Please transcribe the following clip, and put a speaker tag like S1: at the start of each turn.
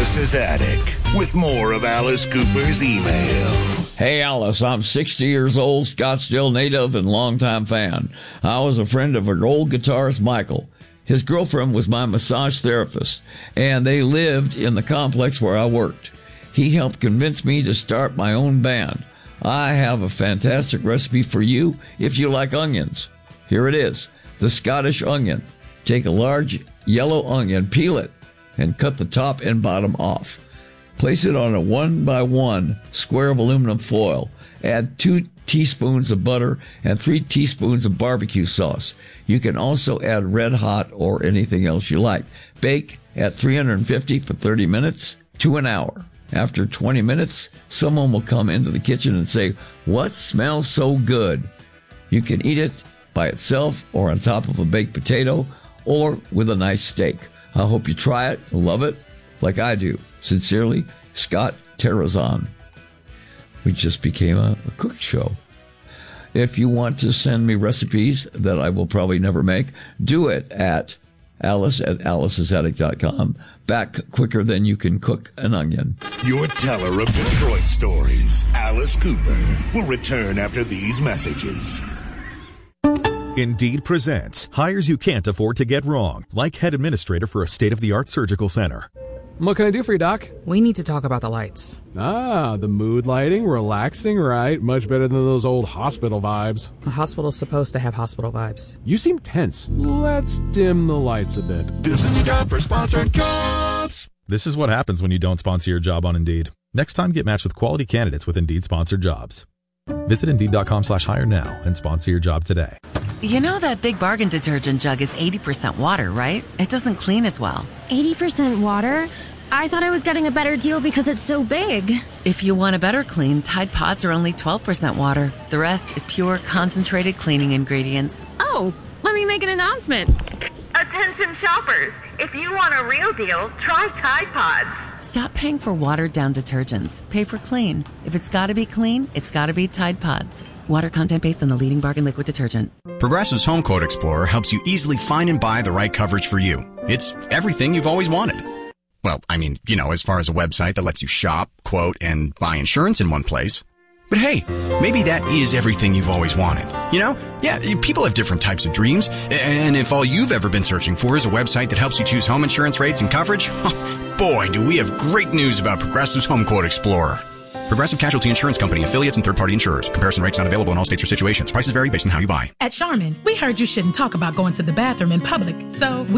S1: Alice's Attic with more of Alice Cooper's email.
S2: Hey, Alice, I'm 60 years old, Scottsdale native and longtime fan. I was a friend of our old guitarist, Michael. His girlfriend was my massage therapist, and they lived in the complex where I worked. He helped convince me to start my own band. I have a fantastic recipe for you if you like onions. Here it is, the Scottish onion. Take a large yellow onion, peel it, and cut the top and bottom off. Place it on a 1x1 square of aluminum foil. Add 2 teaspoons of butter and 3 teaspoons of barbecue sauce. You can also add red hot or anything else you like. Bake at 350 for 30 minutes to an hour. After 20 minutes, someone will come into the kitchen and say, "What smells so good?" You can eat it by itself or on top of a baked potato or with a nice steak. I hope you try it, love it, like I do. Sincerely, Scott Terrazon. We just became a cooking show. If you want to send me recipes that I will probably never make, do it at alice@alicesattic.com. Back quicker than you can cook an onion.
S1: Your teller of Detroit stories, Alice Cooper, will return after these messages.
S3: Indeed presents hires you can't afford to get wrong, like head administrator for a state-of-the-art surgical center.
S4: What can I do for you, Doc?
S5: We need to talk about the lights.
S4: Ah, the mood lighting, relaxing, right? Much better than those old hospital vibes.
S5: A hospital's supposed to have hospital vibes.
S4: You seem tense. Let's dim the lights a bit.
S1: This is your time for sponsored jobs.
S3: This is what happens when you don't sponsor your job on Indeed. Next time, get matched with quality candidates with Indeed-sponsored jobs. Visit Indeed.com/hire now and sponsor your job today.
S6: You know that Big Bargain detergent jug is 80% water, right? It doesn't clean as well.
S7: 80% water? I thought I was getting a better deal because it's so big.
S6: If you want a better clean, Tide Pods are only 12% water. The rest is pure, concentrated cleaning ingredients.
S7: Oh, let me make an announcement.
S8: Attention shoppers, if you want a real deal, try Tide Pods.
S6: Stop paying for watered-down detergents. Pay for clean. If it's got to be clean, it's got to be Tide Pods. Water content based on the leading bargain liquid detergent.
S9: Progressive's Home Quote Explorer helps you easily find and buy the right coverage for you. It's everything you've always wanted. Well, I mean, as far as a website that lets you shop, quote, and buy insurance in one place. But hey, maybe that is everything you've always wanted. Yeah, people have different types of dreams. And if all you've ever been searching for is a website that helps you choose home insurance rates and coverage, boy, do we have great news about Progressive's Home Quote Explorer. Progressive Casualty Insurance Company, affiliates, and third-party insurers. Comparison rates not available in all states or situations. Prices vary based on how you buy.
S10: At Charmin, we heard you shouldn't talk about going to the bathroom in public, so